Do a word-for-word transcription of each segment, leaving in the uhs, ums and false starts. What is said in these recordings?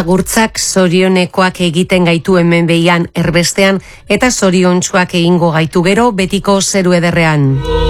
Agurtzak zorionekoak egiten gaitu hemen behian erbestean eta zoriontsuak egingo gaitu gero betiko zeru ederrean.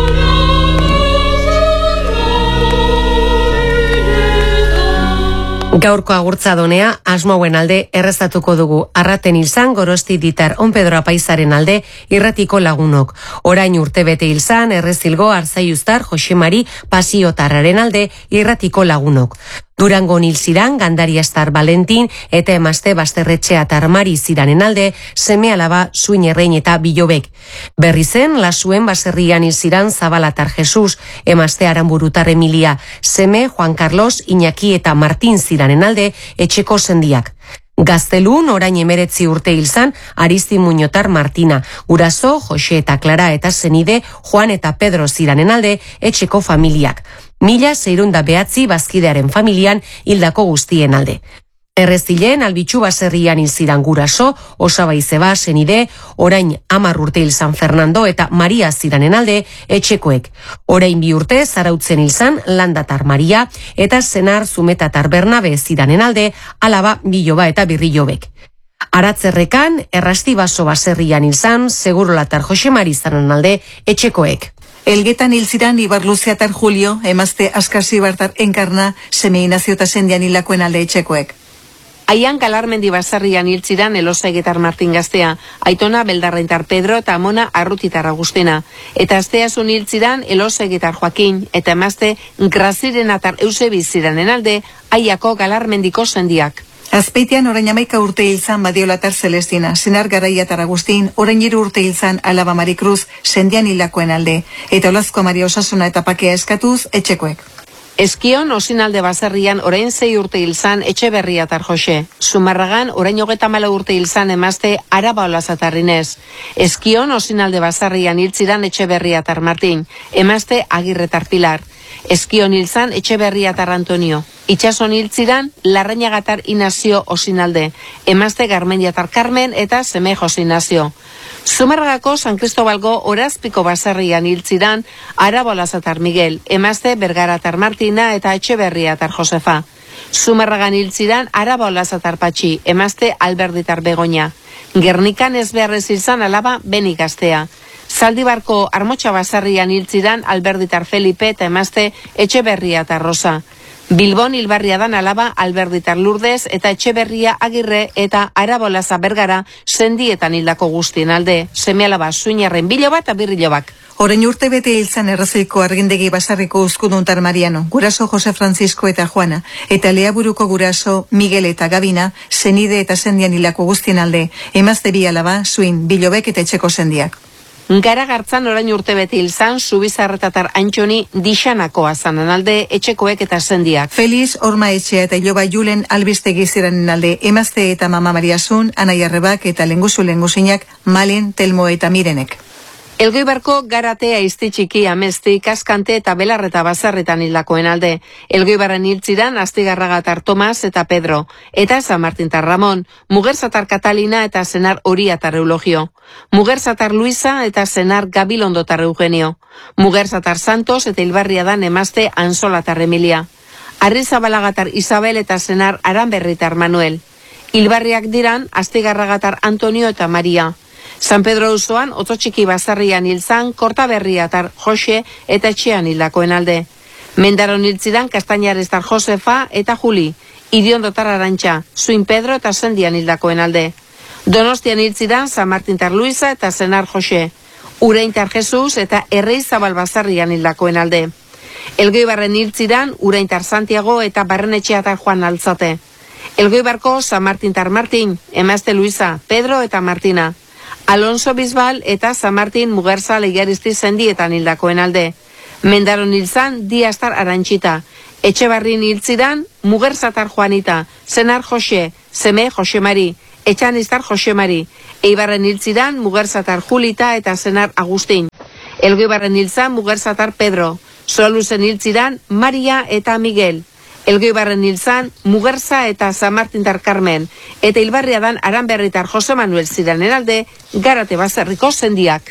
Gaurko agurtza donea asmoen alde errezatuko dugu. Arraten hilzan Gorosti Ditar On Pedro Apaizaren alde irratiko lagunok. Orain urte bete hilzan Errezilgo Arzaiuztar Josemari Pasiotarraren alde irratiko lagunok. Durango nil ziran Gandariastar Valentin eta emazte Basterretxea Tarmari ziranen alde seme alaba Zuin Errein eta Bilobek. Berri zen Lasuen baserrian hil ziran Zabalatar Jesus, emazte Aranburutar Emilia, seme Juan Carlos, Iñaki eta Martin ziranen alde etxeko sendiak. Gaztelun orain emeretzi urte hilzan Aristi Muñotar Martina, guraso Jose eta Clara eta zenide Juan eta Pedro ziranen alde etxeko familiak. Mila zeirunda behatzi bazkidearen familian hildako guztien alde. Errezilen albitxu baserrian hilziran guraso, Osaba Izeba zenide, orain hamar urte hil San Fernando eta Maria ziranen alde etxekoek. Orain bi urte zarautzen hilzan Landatar Maria eta Zenar Zumetatar Bernabe ziranen alde alaba Biloba eta Birrilobek. Aratzerrekan Errastibaso baserrian hilzan Segurolatar Josemari ziranen alde etxekoek. Elgetan hilziran Ibarluziatar Julio, emazte Askasi Bartar Enkarna, seme Inazio eta Sendian hilakoen alde etxekoek. Aian Galarmendi basarrian hiltziran Elosaegetar Martin gaztea, aitona Beldarrentar Pedro eta amona Arrutitar Agustina. Eta asteazun hiltziran Elosaegetar Joakin eta emazte Grazirenatar Eusebi ziranen alde, aiako Galarmendiko sendiak. Azpeitian orain amaika urte hilzan Badiolatar Celestina, Senar Garaiatar Agustin, orain hiru urte hilzan Alaba Marikruz, sendian hilakoen alde, eta Olazko Maria Osasuna eta Pakea eskatuz etxekoek. Eskion Osinalde baserrian orain zei urte hilzan Etxeberriatar Jose. Zumarragan orain hogeta mala urte hilzan emazte Araba Olazatarrinez. Eskion Osinalde baserrian hiltziran Etxeberriatar Martin, emazte Agirretar Pilar. Eskion hilzan Etxeberriatar Antonio. Itxason hiltziran Larrañagatar Inazio Osinalde, emazte Garmendiatar Carmen eta seme Jose Inazio. Zumarragako San Cristobalgo Orazpiko baserrian hiltziran Araba Olazatar Miguel, emazte Bergaratar Martina eta Etxeberriatar Josefa. Zumarragan hiltziran Araba Olazatar Patxi, emazte Alberditar Begoña. Gernikan ez beharrez hilzan alaba Beni gaztea. Zaldibarko Armotxa baserrian hiltziran Alberditar Felipe eta emazte Etxeberriatar Rosa. Bilbon hilbarriadan alaba Alberditar Lourdes eta Etxeberria Agirre eta Arabolaza Bergara sendietan hildako guztien alde, seme alaba Zuinarren Biloba eta Birrilobak. Orain urte bete hilzan Errazoiko Argindegi basarriko uzkuduntar Mariano, guraso Jose Francisco eta Juana, eta Leaburuko guraso Miguel eta Gabina, senide eta sendian hildako guztien alde, emazte bi alaba, Zuin, Bilobek eta etxeko sendiak. Gara gartzan orain urte bete hilzan Zubizarretatar Antxoni Dixanakoa zanen alde etxekoek eta sendiak. Feliz Orma Etxea eta Iloba Julen albistegi ziranen alde, emazte eta mama Mariasun, Anaia Rebak eta lenguzu lenguzinak Malen, Telmo eta Mirenek. Elgoibarko Garatea Iztitxiki Amesti, Kaskante eta Belarreta Bazarretan hildakoen alde. Elgoibarren hiltziran Astigarragatar Tomas eta Pedro, eta San Martintar Ramon, Mugerzatar Katalina eta Senar Oriatar Eulogio. Mugerzatar Luisa eta Senar Gabilondotar Eugenio. Mugerzatar Santos eta Hilbarriadan emazte Ansolatar Emilia. Arrizabalagatar Isabel eta Senar Aranberritar Manuel. Hilbarriak diran Astigarragatar Antonio eta Maria. San Pedro auzoan Otzotxiki basarrian hilzan Kortaberriatar Jose eta etxean hildakoen alde. Mendaron hiltzidan Kastañarestar Josefa eta Juli, Iriondotar Arantxa, Zuin Pedro eta sendian hildakoen alde. Donostian hiltzidan San Martintar Luisa eta Senar Jose, Ureintar Jesus eta Erreizabal basarrian hildakoen alde. Elgoibarren hiltzidan Ureintar Santiago eta Barrenetxeatar Juan Altzate. Elgoibarko San Martintar Martin, emazte Luisa, Pedro eta Martina. Alonso Bisbal eta San Martin Mugerza Lehiaristi sendietan hildakoen alde. Mendaron hilzan Diastar Arantxita. Etxebarrin hiltzidan Mugerzatar Juanita, Senar Jose, seme Josemari, Etxanistar Josemari. Eibarren hiltzidan Mugerzatar Julita eta Senar Agustin. Elgoibarren hilzan Mugerzatar Pedro. Soluzen hiltzidan Maria eta Miguel. Elgoibarren hilzan Mugerza eta San Martintar Carmen, eta Hilbarriadan Aranberritar Jose Manuel ziranen alde, Garate Baserriko sendiak.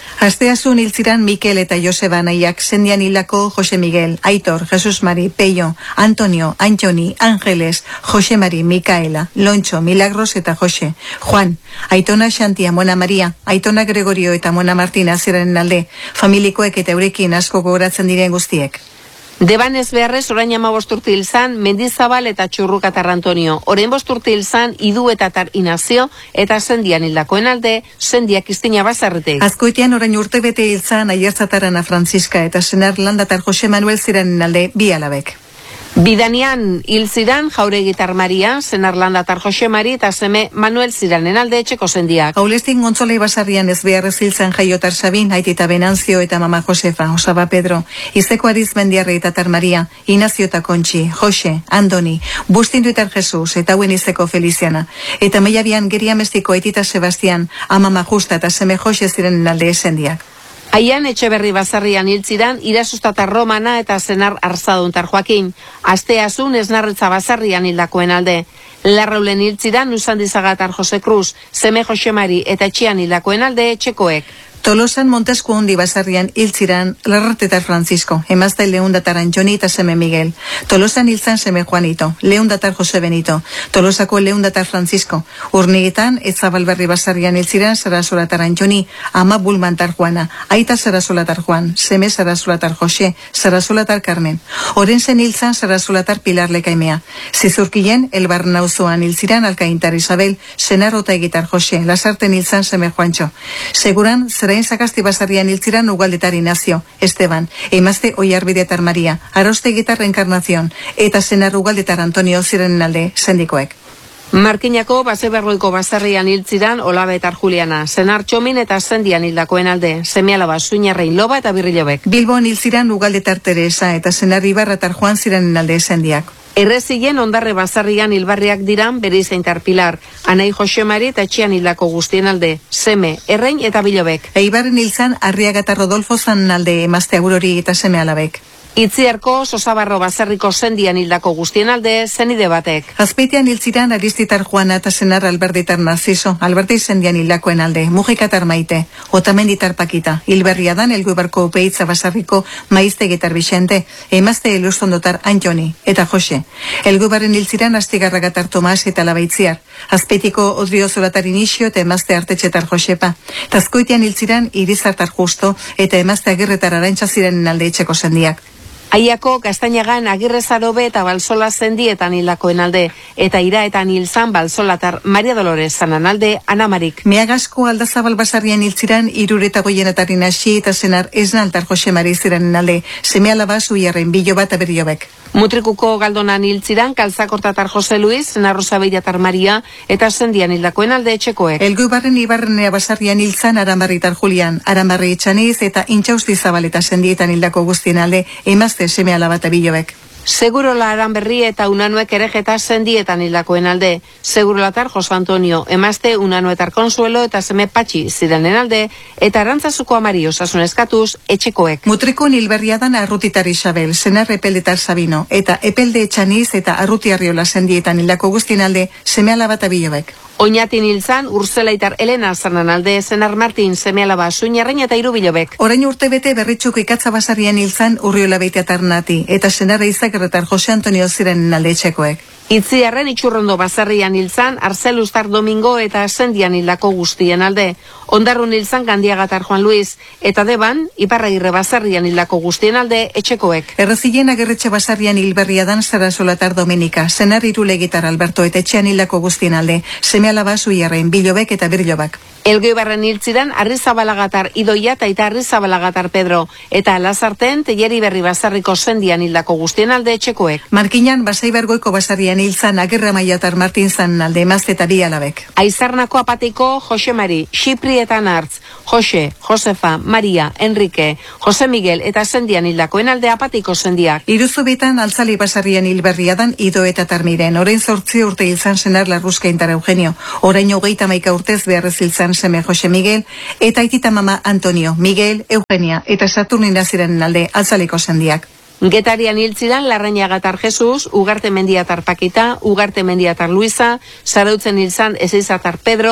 Asteazun hiltziran Mikel eta Joseba anaiak, sendian hildako Jose Miguel, Aitor, Jesus Mari, Peio, Antonio, Antxoni, Angeles, Jose Mari, Mikaela, Lontxo, Milagros eta Jose, Juan, Aitona Xantia, Mona Maria, Aitona Gregorio eta Mona Martina zeraren alde, familikoek eta eurekin asko gogoratzen diren guztiek. Debanez beharrez, orain ama bosturte hilzan, Mendizabal eta Txurrukatar Antonio. Orain bosturte hilzan, Idu eta Tar Inazio, eta sendian hildakoen alde, sendiak iztina bazarretek. Azkoitean orain urte bete hilzan, Aiertzatar Ana Franziska eta senar Landatar Jose Manuel ziranen alde, bi alabek. Bidanian hil ziran Jauregitar Maria, senar Landatar Jose Mari eta seme Manuel ziranen alde etxeko sendiak. Aulestin Gontzolei basarrian ez beharrez hilzan Jaiotar Sabin, Aitita Benanzio eta mama Josefa, Osaba Pedro, Izeko Ariz Mendiarre eta Tar Maria, Inazio eta Kontxi, Jose, Andoni, Bustindu eta Jesus eta hauen Izeko Feliziana. Eta meiabian Geriamestiko Aitita Sebastian, amama Justa eta seme Jose zirenen alde esendiak. Aian Etxeberri bazarrian hiltziran Irasustatar Romana eta senar Arzaduntar Joakin. Asteazun Esnarretza bazarrian hildakoen alde. Larraulen hiltziran Usandizagatar Jose Cruz, seme Jose Mari eta etxian hildakoen alde etxekoek. Tolosan Montesku Hondi basarrian hiltziran Larratetar Francisco, emazta Leundatar Antxoni eta seme Miguel. Tolosan hiltzan seme Juanito, Leundatar Jose Benito, Tolosako Leundatar Francisco. Urnigetan, Etzabalberri basarrian hiltziran Sarasolatar Antxoni, ama Bulmantar Juana, aita Sarasolatar Juan, seme Sarasolatar Jose, Sarasolatar Carmen. Orensen hiltzan Sarasolatar Pilar Lekaimea. Zizurkien, Elbarnauzoan hiltziran Alkaintar Isabel, senarota egitar Jose, Lasarten hiltzan seme Juancho. Seguran, zera Zakasti basarrian hiltziran Ugaldetar Inazio, Esteban, emazte Oiarbidetar Maria, Arostegitar Encarnación, eta senar Ugaldetar Antonio zirenen alde sendikoek. Markinako Baseberroiko basarrian hiltziran Olabetar Juliana, senar Txomin eta sendian hildakoen alde, semialaba Suñarrein Loba eta Birrilobek. Bilbon hiltziran Ugaldetar Teresa eta senar Ibarratar Juan zirenen alde sendiak. Errezien ondarre bazarrian hilbarriak diran Berizeintar Pilar, Anai Jose Mari eta etxian hildako guztien alde, seme, errein eta bilobek. Eibarren hilzan Arriagata Rodolfo zan alde emazte Aurori eta seme alabek. Itziarko Sosabarro bazarriko sendian hildako guztien alde zenide batek. Azpeitean hiltziran Aristitar Juana eta senar Alberditar Narciso, Alberti sendian hildakoen alde, Mujikatar Maite, Otamenditar Pakita, hilberria dan Elguibarko Upeitza basarriko Maiztegitar Vicente, emazte Eluzondotar Antxoni eta Jose. Elguibarren hiltziran Astigarragatar Tomas eta Labaitziar, Azpeitiko Odriozoratar Inixio eta emazte Artetxetar Josepa. Tazkoitean hiltziran Irizartar Justo eta emazte Agirretar Arantxa zirenen alde etxeko sendiak. Aiako Gaztainagan Agirrezarobe eta Balsola sendietan hildakoen alde, eta iraetan hilzan Balsolatar Maria Dolores zanan alde Anamarik. Meagasko Aldazabal basarrian hiltziran Irureta Goienatarin hasi eta senar Esnaltar Jose Mari ziranen alde, seme alaba Zuiarren Biloba eta Berriobek. Mutrikuko Galdonan hiltziran Kaltzakortatar Jose Luis, senar Rosabeiatar Maria eta sendian hildakoen alde etxekoek. Elguibarren Ibarrenea basarrian hiltzan Arambarritar Julian, Arambarri Etxaniz eta Intxausti Zabal eta sendietan hildako guztien alde, emazte seme alaba eta Bilobek. Segurola Aranberri eta Unanuek erejeta sendietan hildakoen alde. Segurolatar Jose Antonio, emazte Unanuetar Konsuelo eta seme Patxi zirenen alde, eta Arantzazuko Amari osasun eskatuz etxekoek. Mutrikun hilberriadan Arrutitar Isabel, senar Epeldetar Sabino, eta Epelde Etxaniz eta Arruti Arriola sendietan hildako guztien alde, seme alaba eta Bilobek. Oñatin hilzan Urzelaitar Elena zanan alde, senar Martin seme alaba Suñarrein eta Irubilobek. Orain urte bete Berritxuko Ikatza basarrian hilzan Urriola Beiteatar Nati, eta senar Izagerretar Jose Antonio zirenen alde etxekoek. Itziarren Itxurrondo basarrian hilzan Arzelustar Domingo eta sendian hildako guztien alde. Ondarrun hilzan Gandiagatar Juan Luis, eta Deban Iparragirre basarrian hildako guztien alde etxekoek. Errezien Agerretxe basarrian hilberriadan Sarasolatar Dominika, senar Irulegitar Alberto eta etxean hildako guztien alde, seme alaba Zuiarrein Bilobek eta Birlobak. Elgoibarren hiltzidan Arrizabalagatar Idoia eta eta Arrizabalagatar Pedro, eta Lazarten Teieri Berri basarriko sendian hildako guztien alde etxekoek. Markinan Basaibargoiko basarrian hiltzan Agirre Maiatar Martin zan alde emazte eta bi alabek. Aizarnako apatiko Jose Mari, Xipri eta Nartz, Jose, Josefa, Maria, Enrique, Jose Miguel eta sendian hildakoen alde apatiko sendiak. Iruzubitan Altzali basarrian hilberriadan Ido eta Tarmiren, orain zortzi urte hiltzan senar Larruzka Intar Eugenio, orain hogeita maika urtez beharrez hiltzan seme Jose Miguel, eta aitita mama Antonio, Miguel, Eugenia eta Saturnina zirenen alde Altzaliko sendiak. Getarian hiltziran Larrañagatar Jesus, Ugarte Mendiatar Pakita, Ugarte Mendiatar Luisa, Zarautzen hilzan Ezeizatar Pedro,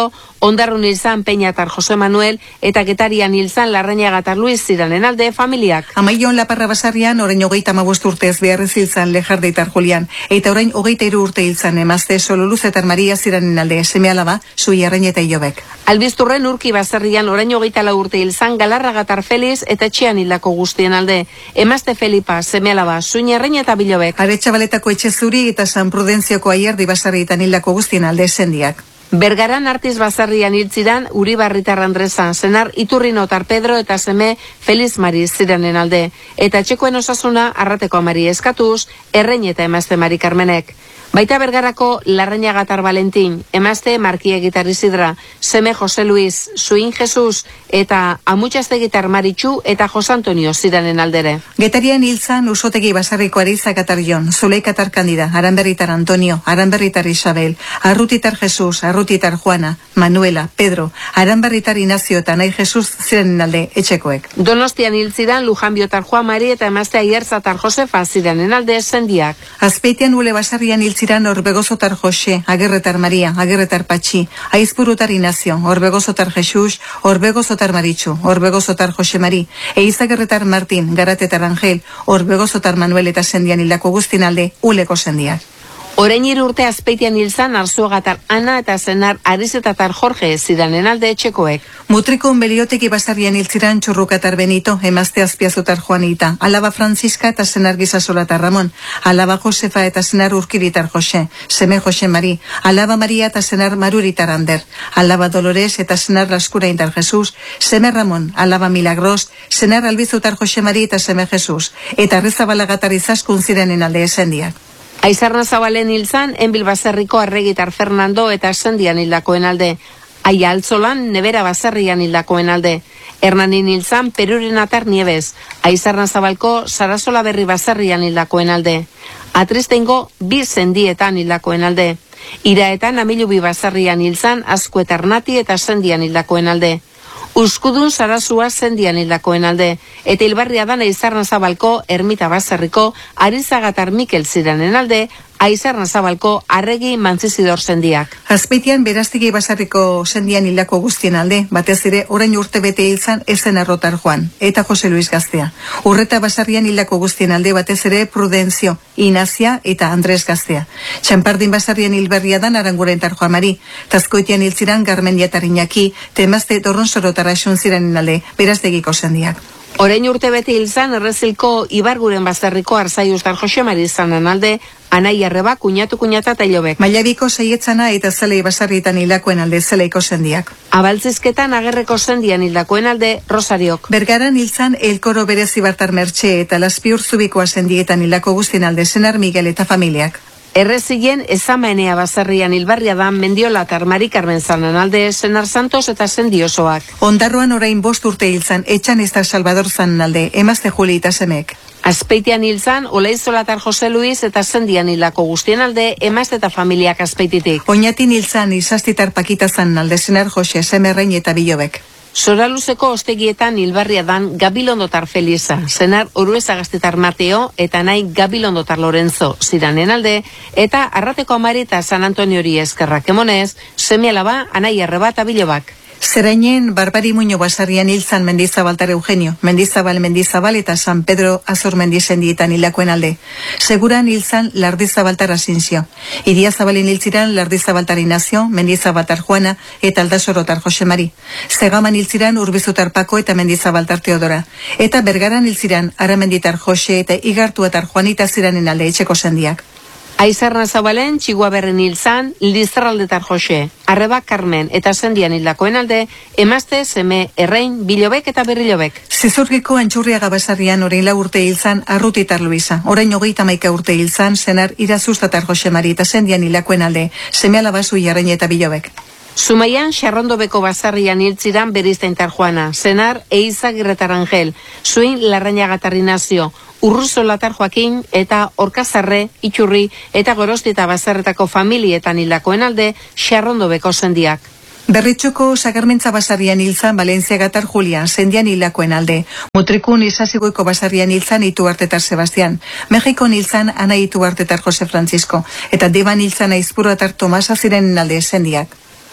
Ondarrun hilzan Peñatar Jose Manuel eta Getarian hilzan Larrañagatar Luis ziranen alde familiak. Amaion Laparra Basarrian orain hogeita hamabost urtez beharrez hilzan Lejardeitar Julian, eta orain hogeita hiru urte hilzan emazte Sololuzetar Maria ziranen alde seme alaba Sui Arrain eta Ilobek. Albizturren Urki Basarrian orain hogeita lau urte hilzan Galarragatar Feliz eta etxean hildako guztien alde. Emazte Felipa, seme alaba Sui Arrain eta Bilobek. Aretxabaletako etxe zuri eta San Prudentzioko Aiardi Basarrietan hildako guztien alde sendiak. Bergaran Artiz Basarrian hiltziran Uribarritar Andresa, senar Iturrinotar Pedro eta seme Feliz Mari ziranen alde. Eta txekoen osasuna Arrateko Mari eskatuz, Errein eta emazte Mari Carmenek. Baita Bergarako Larrañagatar Valentin, emazte Markie Gitar Isidra, seme Jose Luis, Suin Jesus eta Amutxazte Gitar Maritxu eta Jose Antonio ziranen aldere. Getarian hilzan Usotegi Basarriko Ariza Katarrion, Zuleikatar Kandida, Aranberritar Antonio, Aranberritar Isabel, Arrutitar Jesus, Arrutitar Juana, Manuela, Pedro, Aranberritar Inazio eta Nai Jesus ziranen alde etxekoek. Donostian hiltziran Lujanbiotar Juan Mari eta emazte Aierzatar Josefa ziranen alde sendiak. Azpeitian Ule Basarrian hiltziran Orbegozotar Jose, Agerretar Maria, Agerretar Patxi, Aizpurutar Inazio, Orbegozotar Jesus, Orbegozotar Maritxu, Orbegozotar Jose Mari, Eizagerretar Martin, Garatetar Angel, Orbegozotar Manuel eta sendian hildako guztin alde Uleko sendiak. Orain hiru urte Azpeitian hilzan Arzuagatar Ana eta senar Arizetatar Jorge ziranen alde etxekoek. Mutrikon Belioteki Basarrian hiltziran Txurrukatar Benito, emazte Azpiazutar Juanita, alaba Franziska eta senar Gizasolatar Ramon, alaba Josefa eta senar Urkiritar Jose, seme Jose Mari, alaba Maria eta senar Maruritar Ander, alaba Dolores eta senar Laskuraintar Jesus, seme Ramon, alaba Milagros, senar Albizutar Jose Mari eta seme Jesus, eta Arrezabalagatar Izaskun zirenen alde esendiak. Aizarna Zabalen hilzan, Enbil Baserriko Arregitar Fernando eta sendian hildakoen alde. Aia Altzolan, Nebera Baserrian hildakoen alde. Hernanin hilzan, Perurinatar Nieves. Aizarna Zabalko, Sarasola Berri Baserrian hildakoen alde. Atristengo, bi sendietan hildakoen alde. Iraetan, Amilubi Baserrian hilzan, Azkuetar Nati eta sendian hildakoen alde. Uskudun Sarasua sendian hildakoen alde, eta hilbarria dan Aizarna Zabalko, Ermita Baserriko, Arizagatar Mikel ziranen alde, Aizarna Zabalko, Arregi Mantzizidor sendiak. Azpeitian Beraztegi Basarriko sendian hildako guztien alde, batez ere orain urte bete hilzan Ezen Arrotar Juan, eta Jose Luis Gaztea. Urreta Basarrian hildako guztien alde, batez ere Prudentzio, Inazia eta Andres Gaztea. Txampardin Basarrian hilberria dan Arangurentar Juan Mari, Tazkoitian hiltziran Garmendiatar Iñaki, temazte Torronsorotar Asun ziranen alde, Beraztegiko sendiak. Orain urte bete hilzan Errezilko Ibarguren Baserriko Arzaiustar Jose Mari izanen alde, Anai Arreba, Kuñatu Kuñata eta Ilobek. Mailabiko Seietzana eta Zelei Basarrietan hildakoen alde Zeleiko sendiak. Abaltzizketan Agerreko sendian hildakoen alde Rosariok. Bergaran hilzan Elkoro Berezi Bartar Mertxe eta Laspiur Zubikoa sendietan hildako guztien alde Senar Miguel eta familiak. Errezien Ezamaenea Baserrian hilbarria da Mendiolatar Mari Carmen zanen alde Senar Santos eta sendiosoak. Ondarroan orain bost urte hilzan Etxan eta Salvador zanen alde emazte Juli eta semek. Azpeitian hilzan Olaizolatar Jose Luis eta sendian hildako guztien alde emazte eta familiak Azpeititik. Oñatin hilzan Izastitar Pakita zanen alde Senar Jose, Semerrein eta Bilobek. Soraluzeko ostegietan hilbarria dan Gabilondotar Felisa, senar Oruezagastetar Mateo eta nahi Gabilondotar Lorenzo ziranen alde, eta Arrateko Amari eta San Antoniori eskerrak emonez, seme alaba Anai Arreba eta Bilobak. Zerainen Barbari Muño Basarrian hilzan Mendizabaltar Eugenio, Mendizabal Mendizabal eta San Pedro Azor Mendizendietan hildakoen alde. Seguran hilzan Lardizabaltar Asinsio. Idiazabalin hiltziran Lardizabaltar Inazio, Mendizabaltar Juana eta Aldasorotar Jose Mari. Zegaman hiltziran Urbizutar Pako eta Mendizabaltar Teodora. Eta Bergaran hiltziran Aramenditar Jose eta Igartuatar Juanita ziranen alde etxeko sendiak. Aizarna Zabalen, Txiguaberren hilzan, Lizarraldetar Jose, Arreba Carmen eta sendian hildakoen alde, emazte, seme, Errein, Bilobek eta Berrilobek. Zizurgiko Antxurriaga Basarrian orain lau urte hilzan Arrutitar Luisa, orain hogeita maika urte hilzan Senar Irazustatar Jose Mari eta sendian hildakoen alde, seme alabazu Jarrein eta Bilobek. Zumaian, Xarrondobeko Basarrian hiltziran Beriztaintar Juana, senar Eizagirretar Angel, Zuin Larrañagatar Inazio, Urruzolatar Joakin eta Orkazarre, Itxurri eta Gorosti eta Basarretako familietan hildakoen alde Xarrondobeko sendiak. Berritxoko Sagarmentza Basarrian hilzan Valentziagatar Julian, sendian hildakoen alde. Mutrikun Izasigoiko Basarrian hilzan Ituartetar Sebastian. Mexikon hilzan Ana Ituartetar Jose Francisco. Eta Deban hilzan Aizpuruatar Tomasa zirenen alde sendiak.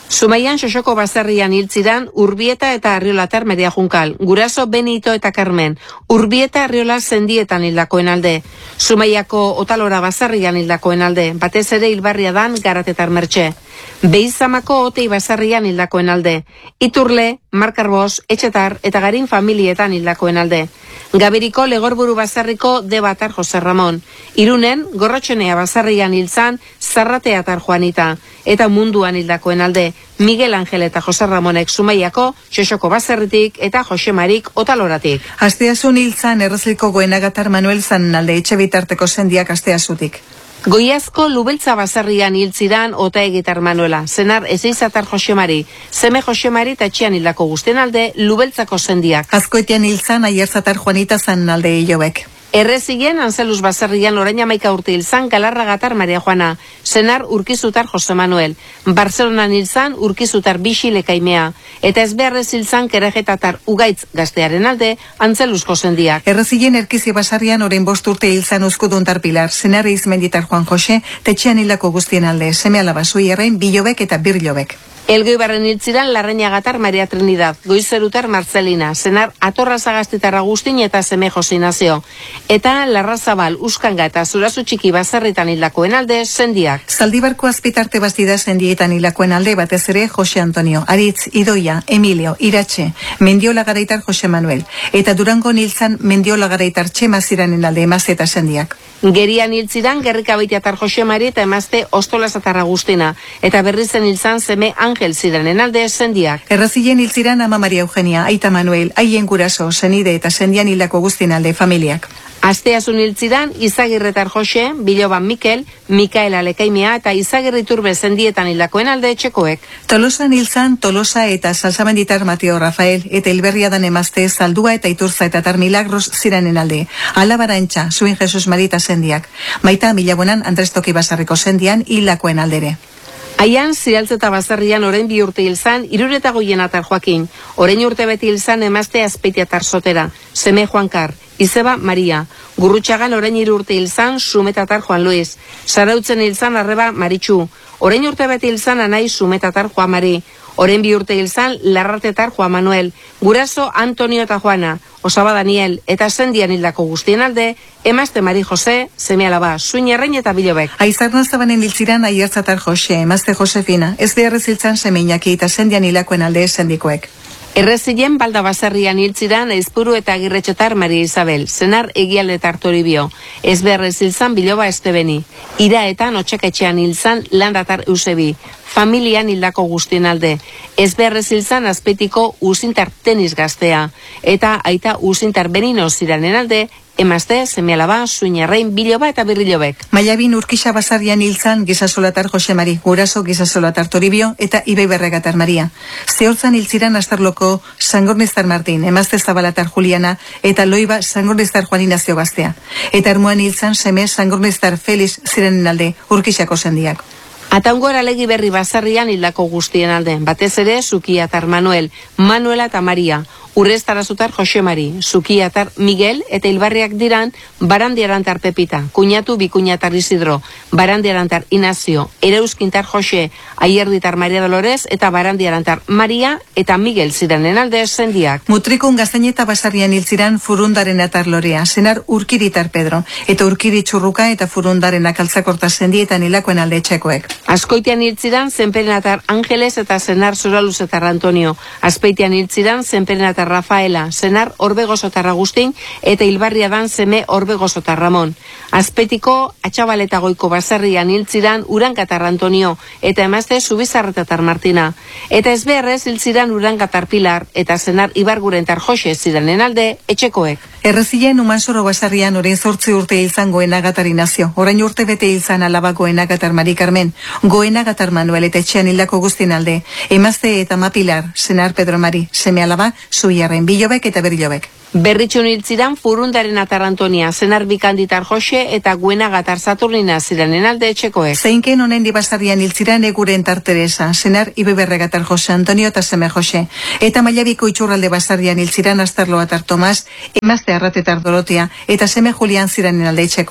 Zumaian Xosoko baserrian hiltziran Urbieta eta Arriolatar Maria Junkal, guraso Benito eta Carmen, Urbieta Arriola Zendietan hildakoen alde, Zumaiako Otalora baserrian hildakoen alde, batez ere hilbarria dan Garatetar Mertxe, Beizamako Otei baserrian hildakoen alde, Iturle, Markarbos, Etxetar eta Garin familietan hildakoen alde, Gabiriko Legorburu baserriko Debatar Jose Ramon, Irunen Gorrotxenea baserrian hiltzan Zarrateatar Juanita, eta munduan hildakoen alde, Miguel Angel eta Jose Ramonek Zumaiako, Xosoko baserritik eta Jose Marik Otaloratik. Asteazun hiltzan Errezilko Goenagatar Manuel Zanalde etxe bitarteko sendiak asteazutik. Goiazko Lubeltza baserrian hiltziran Otaegitar Manuela, senar Ezeizatar Jose Mari, seme Jose Mari eta etxean hildako guztien alde Lubeltzako sendiak. Azkoetian hiltzan Aierzatar Juanita Zanalde hilobek. Errezigen Anzeluz baserrian orain amaika urte hilzan Galarragatar Maria Juana, senar Urkizutar Jose Manuel, Barcelonan hilzan Urkizutar Bixi Lekaimea, eta ezbeharrez hilzan Kerejetatar Ugaitz gaztearen alde Antzeluzko sendiak. Errezigen Erkizi basarrian orain bost urte hilzan Uzkuduntar Pilar, senar Izmenditar Juan Jose, tetxean hildako guztien alde, seme alaba Zuierrein, Bilobek eta Birlobek. Elgoibarren hiltziran Larrañagatar Maria Trinidad, Goizerutar Marcelina, senar Atorra Zagastitar Agustin eta seme Jose Inazio, eta Larrazabal, Uskanga eta Zurazu Txiki baserritan hildakoen alde sendiak. Zaldibarko azpitarte bastida sendietan hildakoen alde batez ere Jose Antonio, Aritz, Idoia, Emilio, Iratxe, Mendiola Garaitar Jose Manuel, eta Durango hiltzan Mendiola Garaitar Txema ziranen alde emazte eta sendiak. Gerian hiltziran Gerrikabeitiatar Jose Mari eta emazte Ostolazatar Agustina, eta berrizen hiltzan seme Angel ziranen alde sendiak. Errezilen hiltziran Ama Maria Eugenia, Aita Manuel, haien guraso, senide eta sendian hildako guztien alde familiak. Asteazun hiltziran Izagirretar Jose, Biloban Mikel, Mikaela Lekaimea eta Izagirri Turbe sendietan hildakoen alde etxekoek. Tolosan hiltzan Tolosa eta Salsamenditar Mateo Rafael eta Hilberriadan emazte Zaldua eta Iturza eta Tar Milagros ziranen alde. Alabara entxa, Zuin Jesus Marita sendiak. Maita Milabuenan Andres Toki Basarriko sendian hildakoen aldere. Aian, Zialtzeta baserrian orain bi urte hilzan, Irureta Goienatar Joakin, orain urte beti hilzan emazte Azpeitiatar Sotera, seme Juankar, Izeba Maria, Gurrutxagan orain hiru urte hilzan Sumetatar Juan Luis, Zarautzen hilzan Arreba Maritxu, orain urte beti hilzan Anai Sumetatar Juan Mari, orain bi urte hilzan Larratetar Juan Manuel, guraso Antonio eta Juana, Osaba Daniel eta sendian hildako guztien alde, emazte Mari Jose, seme alaba Zuinerrein eta Bilobek. Aizarna zabanen hiltziran Aiertzatar Jose, emazte Josefina, ez beharrez hiltzan seme Iñaki eta sendian hilakoen alde sendikoek. Errezilen Balda baserrian hiltziran Aizpuru eta Agirretxetar Maria Isabel, senar Egialdetar Toribio, ez beharrez hiltzan Biloba Estebeni, Iraetan Otxeketxean hiltzan Landatar Eusebi, familian hildako guztien alde, ez beharrez hiltzan Azpeitiko Usintar Tenis gaztea, eta aita Usintar Benino ziranen alde, emazte, seme alaba, Zuinerrein, Biloba eta Birrilobek. Maiabin Urkixa basarrian hiltzan Gizasolatar Jose Mari, guraso Gizasolatar Toribio eta Ibei Berregatar Maria. Zehortzan hiltziran Astarloko Sangorniztar Martin, emazte Zabalatar Juliana eta Loiba Sangorniztar Juaninazio gaztea. Eta ermuan hiltzan seme Sangorniztar Feliz zirenen alde, Urkixako sendiak. Ataungor Alegi Berri basarrian hildako guztien alde, batez ere Zukiatar Manuel, Manuela eta Maria, Urreztarazutar Jose Mari, Zukiatar Miguel eta Hilbarriak diran Barandiarantar Pepita, Kuñatu Bikuñatar Isidro, Barandiarantar Inazio, Ereuskintar Jose, Aierditar Maria Dolores eta Barandiarantar Maria eta Miguel ziranen alde sendiak. Mutrikun Gaztaineta basarrian hiltziran Furundaren atar Lorea, senar Urkiritar Pedro, eta Urkiri Txurruka eta Furundaren akaltzakorta sendietan hilakoen alde etxekoek. Askoitian hiltziran Zenperenatar Angeles eta senar Zuraluzetar Antonio, Azpeitian hiltziran Zenperenatar Rafaela, senar Orbegozotar Agustin eta Hilbarriadan seme Orbegozotar Ramon. Azpetiko Atxabaleta Goiko baserrian hiltziran Urankatar Antonio eta emazte Zubizarretatar Martina. Eta ezbeharrez hiltziran Urankatar Pilar eta senar Ibargurentar Jose ziranen alde etxekoek. Errezilen Umansoro basarrian orain zortzi urte hilzan Goenagatar Inazio, orain urte bete hilzan alaba Goenagatar Mari Carmen, Goenagatar Manuel eta etxean hildako guztien alde, emazte eta Mapilar, senar Pedro Mari, seme alaba Zuiarren, Bilobek eta Berilobek. Berritxun hiltziran Furundaren atar Antonia, senar Bikanditar Jose eta Guenagatar Saturnina ziranen alde etxekoek. Zeinken honen dibasarrian hiltziran Eguren Tar Teresa, senar Ibeberregatar Jose Antonio eta seme Jose. Eta Maiabiko Itxurralde basarrian hiltziran Astarloatar Tomas, emazte Arratetar Dorotea eta seme Julian ziranen alde etxekoek.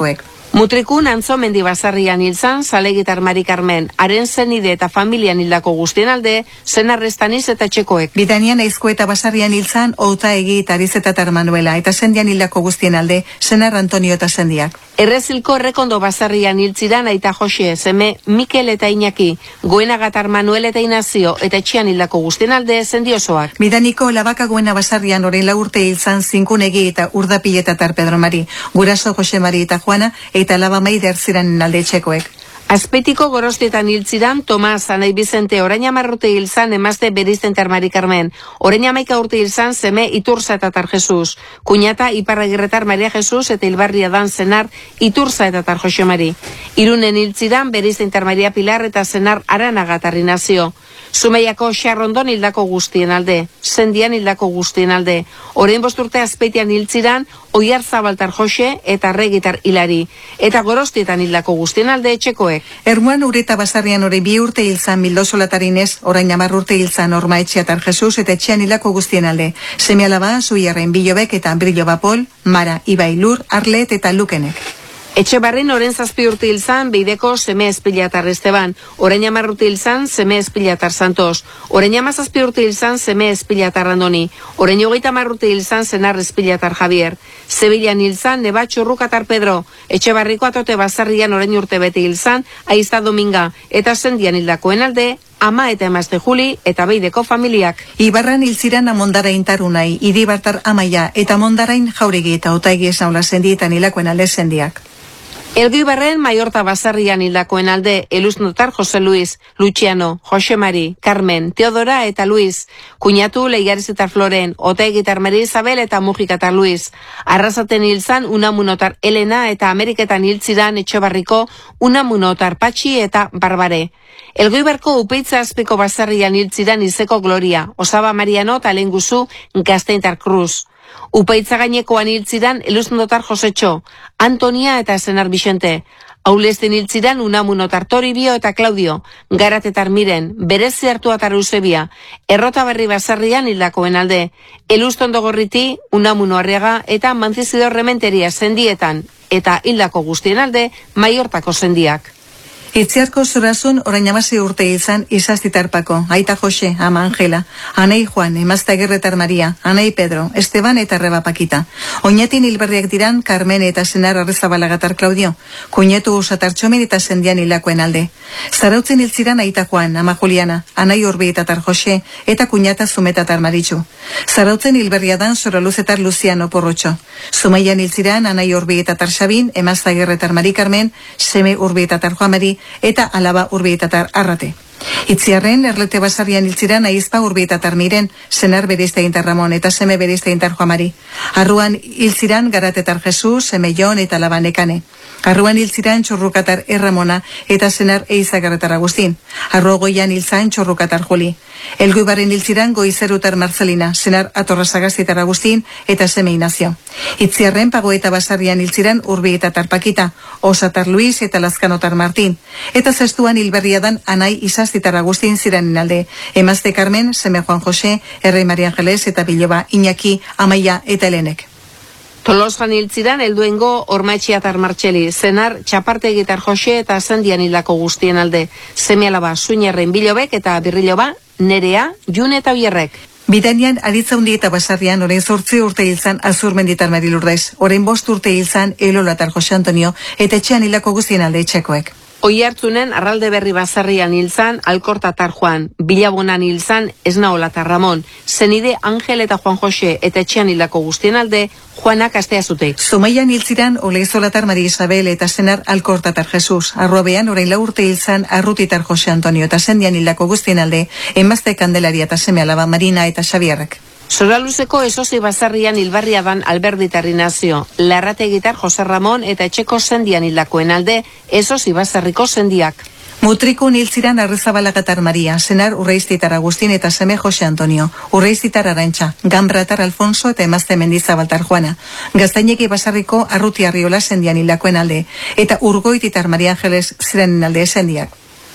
Mutrikun Antzo Mendibazarrian hilzan, Zalegitar Mari Carmen, haren zenide eta familian hildako guztien alde, Senarrestaniz eta Txekoek. Bidanian Aizko eta Basarrian hilzan, Outa Egi eta Arizetar Manuela, eta Sendian hildako guztien alde, Senar Antonio eta Sendiak. Errezilko Errekondo Basarrian hiltziran aita Jose, seme Mikel eta Iñaki, Goenagatar Manuel eta Inazio, eta etxean hildako guztien alde, Sendiosoak. Bidaniko Labaka Goena Basarrian orain la urte hilzan, Zinkunegi eta Urdapiletatar Pedro Mari, Guraso Jose Mari eta Juana, eta Laba Maider ziren alde Txekoek. Azpetiko Gorostietan hiltziran, Tomas, Anai Bizente, orain amarrute hilzan, emazte Beriztentar Mari Carmen, orain amaika urte hilzan, seme Iturza eta Tar Jesus, kuñata Iparragirretar Maria Jesus eta Ilbarria dan senar Iturza eta Tar Jose Mari. Irunen hiltziran, Beriztentar Maria Pilar eta senar Aranaga Nazio. Zumeiako Xarrondon hildako guztien alde, Sendian hildako guztien alde, orain bosturte Azpeitian hiltziran, Oiarzabaltar Jose eta Regitar Hilari, eta Gorostietan hildako guztien alde Txekoek. Ermuan Ureta Basarrian orain bi urte hilzan Mildozolatarinez, orain hamar urte hilzan Orma Etxeatar Jesus eta etxean hildako guztien alde. Seme alaba, Zuiarren Bilobek eta Brillo Bapol, Mara, Ibai Lur, Arlet eta Lukenek. Etxebarrin oren zazpi urte hilzan, Beideko seme Espilatar Esteban, orain hamar urte hilzan, seme Espilatar Santos, orain hamazazpi urte hilzan, seme Espilatar Andoni, orain hogeita hamar urte hilzan, senar Espilatar Javier, Sevillan hilzan, Neba Txurrukatar Pedro, Etxebarriko Atote Basarrian orain urte bete hilzan, Aizta Dominga, eta Sendian hildakoen alde, ama eta emazte Juli eta Beideko familiak. Ibarran hilziran Amondara Intarunai, Iribartar Amaia eta Mondarain Jauregi eta Otaegi esaula Sendietan hilakoen alde Sendiak. Elgoibarren Maiorta Basarrian hildakoen alde, Eluznotar Jose Luis, Luciano, Jose Mari, Carmen, Teodora eta Luis, Kuñatu Leigarizetar Floren, Otaegitar Mari Isabel eta Mujikatar Luis, Arrasaten hilzan Unamunotar Elena eta Ameriketan hiltziran Etxebarriko Unamunotar Patxi eta Barbare. Elgoibarko Upeitza Azpiko Basarrian hiltziran Izeko Gloria, Osaba Mariano eta Lenguzu Gazteintar Cruz. Upaitza gainekoan hiltziran Eluznotar Josetxo, Antonia eta Senar Bixente. Aulesten hiltziran Unamunotar Toribio eta Claudio, Garatetar Miren, Berezi Hartuatar Eusebia, Errota Berri Basarrian hildakoen alde, Eluztondo Gorriti, Unamuno Arriaga eta Mantzizidor Rementeria Sendietan, eta hildako guztien alde, Maiortako Sendiak. Itziarko Zorazun orain amase urte izan Izaztitarpako, Aita Jose, ama Angela, Anai Juan, emazta Gerretar Maria, Anai Pedro, Esteban eta Reba Pakita. Oñatin hilberriak diran Carmen eta Senar Arrezabalagatar Claudio, Kuñetu Usatar Txomen eta Sendian hilakoen alde. Zarautzen hiltziran Aita Juan, ama Juliana, Anai Urbi eta Tar Jose, eta Kuñata Zumetatar Maritxu. Zarautzen hilberria dan Zoraluzetar Luciano Porrotxo. Zumaian hiltziran Anai Urbi eta Tar Xabin, emazta Gerretar Mari Carmen, seme Urbi eta Tar Juan Mari, eta alaba Urbietatar Arrate. Itziarren, Erlete Basarrian hiltziran Aizpa Urbietatar Miren, senar Berizteintar Ramon eta seme Berizteintar Juamari. Arruan hiltziran Garatetar Jesus, seme Jon eta alaba Nekane. Arruan hiltziran Txurrukatar Erramona eta senar Eizagarretar Agustin. Arrogoian hiltzan Txurrukatar Juli. Elgoibarren hiltziran Goizerutar Marcelina, senar Atorrazagazitar Agustin eta seme Inazio. Itziarren Pagoeta Basarrian hiltziran Urbietatar Pakita, Osatar Luis eta Lazkanotar Martin. Eta zestuan hilberriadan Anai Izaztitar Agustin ziranen alde, emazte Carmen, seme Juan Jose, Errei Maria Angeles eta Biloba, Iñaki, Amaia eta Helenek. Tolosgan hiltziran helduengo Ormaetxeatar Martxeli, senar Txapartegitar Jose eta Sendian hildako guztien alde, seme alaba Suñerren Bilobek eta Birriloba, Nerea, June eta Oierrek. Bidanian Aritza Undi eta Basarrian orain zortzi urte hilzan Azurmenditar Mari Lourdes, orain bost urte hilzan Elolatar Jose Antonio eta etxean hildako guztien alde Txekoek. Oihartzunen Arralde Berri Basarrian hilzan Alkortatar Juan, Bilabonan hilzan Esnaolatar Ramon, Zenide Angel eta Juan Jose eta etxean hildako guztien alde Juanak Asteazutek. Zumaian hiltziran Oleizolatar Mari Isabel eta senar Alkortatar Jesus. Arrobean orain lau urte hilzan Arrutitar Jose Antonio eta Sendian hildako guztien alde emazte Kandelaria eta seme alaba Marina eta Xabierrek. Zoraluzeko Esosi Basarrian hilbarria dan Alberditar Inazio, Larrategitar Jose Ramon eta etxeko Sendian hildakoen alde Esosi Basarriko Sendiak. Mutrikun hiltziran Arrezabalagatar Maria, senar Urreiztitar Agustin eta seme Jose Antonio, Urreiztitar Arantxa, Gambratar Alfonso eta emazte Mendizabaltar Juana, Gaztaineki Basarriko Arruti Arriola Sendian hildakoen alde, eta Urgoititar Maria Angeles ziranen alde Sendiak.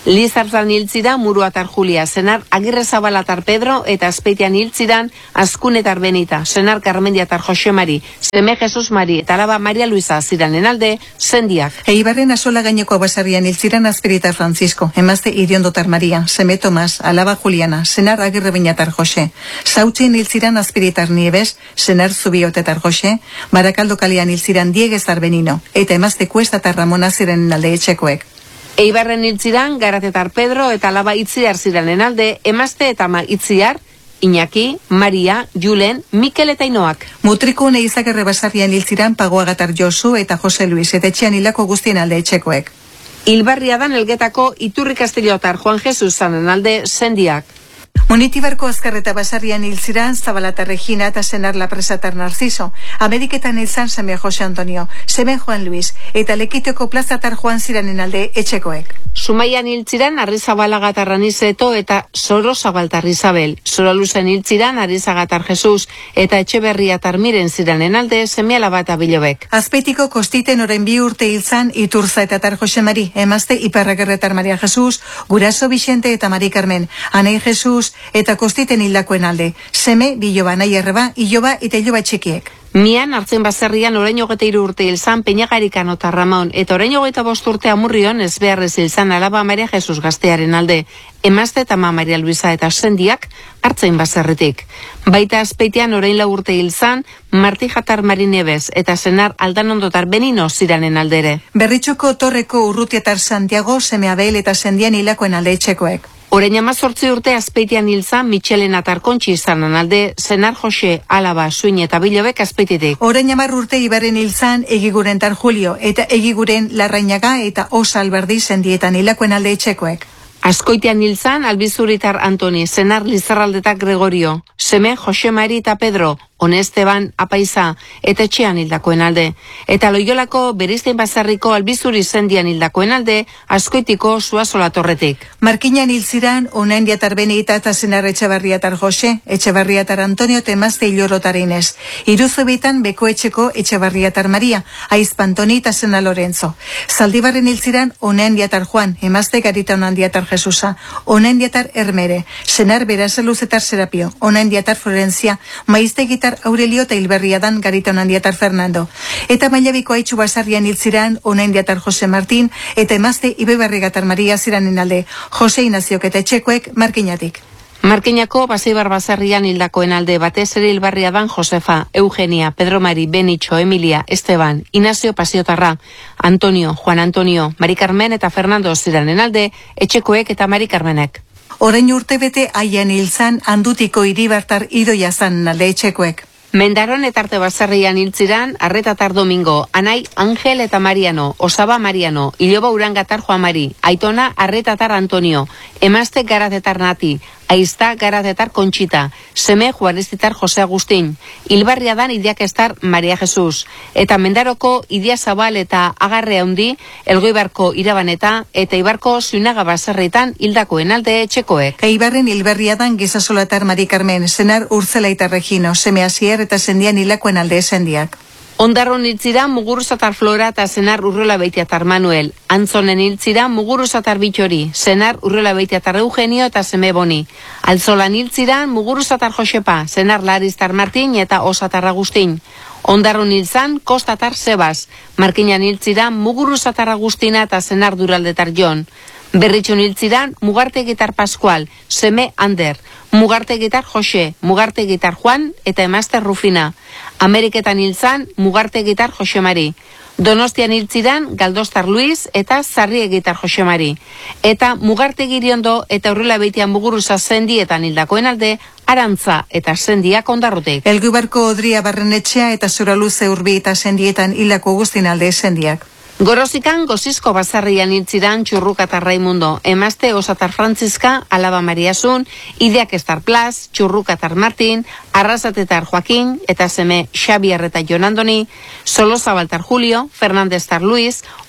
Lizarzan hiltzira Muruatar Julia, senar Agirrezabalatar Pedro eta Azpeitian hiltziran Azkunetar Benita, senar Carmendiatar Jose Mari, seme Jesus Mari eta alaba Maria Luisa ziranen alde sendiak. Eibarren Asola gaineko basarrian hiltziran Azpiritar Francisco, emazte Iriondotar Maria, seme Tomas, alaba Juliana, senar Agirrebeñatar Jose, Sautzien hiltziran Azpiritar Nieves, senar Zubiotetar Jose, Barakaldo kalean hiltziran Diegezar Benino, eta emazte Kuestatar Ramona zirenen alde etxekoek. Eibarren hiltziran Garatetar Pedro eta alaba Itziar ziranen alde, emazte eta ama Itziar, Iñaki, Maria, Julen, Mikel eta Inoak. Mutriko Neizagirre basarrian hiltziran Pagoagatar Josu eta Jose Luis, eta etxean hilako guztien alde etxekoek. Hilbarriadan Elgetako Iturri Kastillotar Juan Jesus zanen alde sendiak. Munitibarko Azkarreta basarrian hiltziran Zabalata Regina eta senar Lapresatar Narciso, Ameriketan hilzan seme Jose Antonio, seme Juan Luis, eta Lekiteko Plazatar Juan ziranen alde etxekoek. Sumaian hiltziran Arrizabalagar Anizeto eta Soro Zabaltar Isabel, Soroluzen hiltziran Arizagatar Jesus eta Etxeberriatar Miren ziranen alde seme alaba eta bilobek. Azpeitiko Kostiten orain bi urte hilzan Iturza eta Tar Jose Mari, emazte Iparragerretar Maria Jesus, Guraso Vicente eta Mari Carmen, Anei Jesus eta Kostiten hildakoen alde, seme biloba nahi erreba, iloba eta iloba txikiek. Mian hartzen baserrian orain hogeita hiru urte hilzan Peñagarikan eta Ramon, eta orain hogeita bost urte Amurrion ez beharrez hilzan alaba Maria Jesus gaztearen alde, emazte eta ama Maria Luisa eta sendiak hartzen baserritik. Baita Azpeitian orain lau urte hilzan Marti Jatar Mari Nieves eta senar Aldanondotar Benino ziranen aldere. Berritxoko Torreko Urrutiatar Santiago, seme Abel eta sendian hilakoen alde etxekoek. Orain amazortzi urte Azpeitian hilzan Michelena Tarkontxi izanen alde, senar Jose, alaba, Suin eta Bilobek Azpeititik. Orain hamar urte Ibarren hilzan Egiguren Tar Julio eta Egiguren Larrainaga eta Osa Alberdi sendietan hilakoen alde etxekoek. Azkoitian hilzan Albizuritar Antoni, senar Lizarraldetak Gregorio, seme Jose Mari eta Pedro, One Esteban Apaiza eta etxean hildakoen alde. Eta Loiolako Beriztein Bazarriko Albizuri sendian hildakoen alde, Azkoitiko Zuazola Torretik. Markinan hiltziran Onaindiatar Benita eta senar Etxebarriatar Jose, Etxebarriatar Antonio eta emazte Ilorotar Inez. Iruzubitan Beko Etxeko Etxebarriatar Maria, Aizpantoni eta sena Lorenzo. Zaldibarren hiltziran Onaindiatar Juan, emazte Garita Onandiatar Jesusa, Onaindiatar Hermere, senar Berasaluzetar Serapio, Onaindiatar Florencia, Maiztegitar Aurelio eta Hilberriadan Garita Onandiatar Fernando. Eta Mailabiko Aitxu basarrian hiltziran Onaindiatar Jose Martín eta emazte Ibebarrigatar Maria ziranen alde, Jose Inaziok eta etxekoek Markinatik. Markinako Baseibar Bazarrian hildakoen alde batez ere Hilbarriadan Josefa, Eugenia, Pedro Mari, Benitxo, Emilia, Esteban, Inazio Pasiotarra, Antonio, Juan Antonio, Mari Carmen eta Fernando ziranen alde, etxekoek eta Mari Carmenek. Orain urtebete aian hilzan Andutiko Iribartar Idoia zan alde etxekoek. Mendaron etarte Bazarrian hiltziran Arretatar Domingo, Anai Angel eta Mariano, Osaba Mariano, Iloba Urangatar Juan Mari, Aitona Arretatar Antonio, emazte Garatetar Nati, Aizta Garatetar Conchita, seme Juarestitar Jose Agustín, Hilbarriadan Idiakestar Maria Jesus, eta Mendaroko Idia Zabal eta Agarre handi, Elgoibarko Irabaneta eta Ibarko Zuinaga Bazarritan hildakoen alde etxekoek. Eibarren Hilberriadan Gizasolatar Mari Carmen, senar Urzela eta Regino, seme Asier eta sendian hilakoen alde sendiak. Ondarron hiltzira Muguruzatar Flora eta senar Urriola Beitiatar Manuel. Antzonen hiltzira Muguruzatar Bitxori, senar Urriola Beitiatar Eugenio eta seme Boni. Altzolan hiltzira Muguruzatar Josepa, senar Lariztar Martin eta Osatar Agustin. Ondarron hiltzan Kostatar Sebas, Markinan hiltzira Muguruzatar Agustina eta senar Duraldetar Jon. Berritxun hiltziran Mugartegitar Pascual, seme Ander, Mugartegitar Jose, Mugartegitar Juan eta emazte Rufina. Ameriketan hiltzan Mugartegitar Jose Mari. Donostian hiltziran Galdostar Luis eta Zarriegitar Jose Mari. Eta Mugartegiriondo eta Urriola Beitian Muguruza sendietan hildakoen alde, Arantza eta sendiak Ondarrutik. Elguibarko Odria Barrenetxea eta Zuraluze Urbi eta sendietan hildako guztien alde sendiak. Gorozikan Gozizko Bazarrian hiltziran Txurrukatar Raimundo, emazte Osatar Frantziska, alaba Mariasun, Idiakestar Plas, Txurrukatar Martin, Arrasatetar Joaquin, eta seme Xabier eta Jon Andoni, Solozabaltar Julio, Fernandeztar Luis,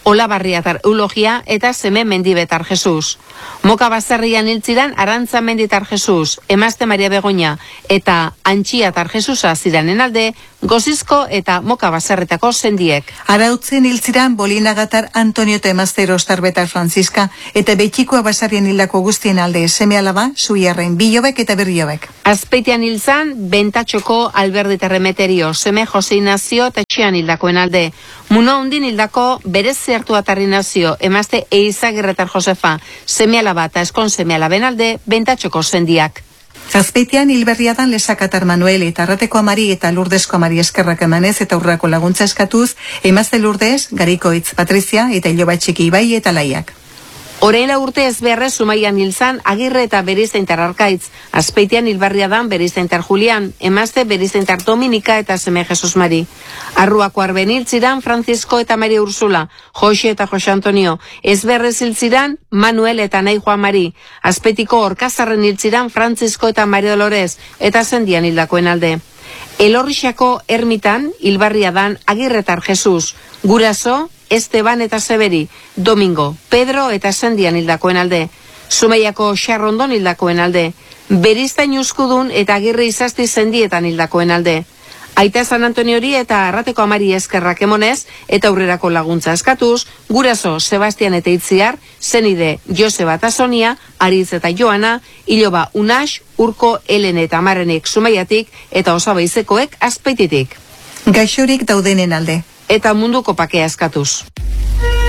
Olabarriatar Eulogia eta Seme Mendibetar Jesus. Moka Baserrian hiltziran Arantza Menditar Jesus, Emazte Maria Begoña eta Antxiatar Jesusa ziranen alde, Gozizko eta Moka Baserretako sendiek. Arautzen hiltziran Bolinagatar Antonio eta Emazte Erostarbetar Franziska eta Betxikoa Basarrian hildako guztien alde, seme alaba, Zuiarren, Bilobek eta Berriobek. Azpeitian hiltzan, Bentatxoko Alberditar Remeterio, Seme Jose Inazio eta Txian hildakoen alde. Muno hundin hildako berezi hartu atarri nazio, Emazte Eizagirretar Josefa, seme alaba eta eskon seme alaben alde, Bentatxoko sendiak. Azpeitian hilberriadan Lesakatar Manuel eta Arrateko Amari eta Lurdezko Amari eskerrak emanez eta urrako laguntza eskatuz, Emazte Lurdez, Garikoitz, Patrizia eta Iloba Txiki Ibai eta Laiak. Orain la urte ez beharrez Zumaian hilzan Agirre eta Beriztaintar Arkaitz, Azpeitian hilbarriadan Beriztaintar Julian, Emazte Beriztaintar Dominika eta seme Jesus Mari. Arruako arben hiltziran Francisco eta Maria Ursula, Jose eta Jose Antonio, ez beharrez hiltziran Manuel eta Nahi Juan Mari, Azpeitiko Orkazarren hiltziran Francisco eta Maria Dolores eta sendian hildakoen alde. Elorrixako ermitan hilbarriadan Agirretar Jesus, Guraso, Esteban eta Severi, Domingo, Pedro eta sendian hildakoen alde. Zumaiako Xarrondon hildakoen alde. Beriztain Uzkudun eta Agirre Izazti sendietan hildakoen alde. Aita San Antoniori eta Arrateko Amari eskerrak emonez eta aurrerako laguntza eskatuz, Guraso Sebastian eta Itziar, senide Joseba eta Sonia, Aritz eta Joana, Iloba Unax, Urko Helen eta Amarenek Zumaiatik eta Osabaizekoek Azpeititik. Gaixorik daudenen alde. Eta munduko pakea eskatuz.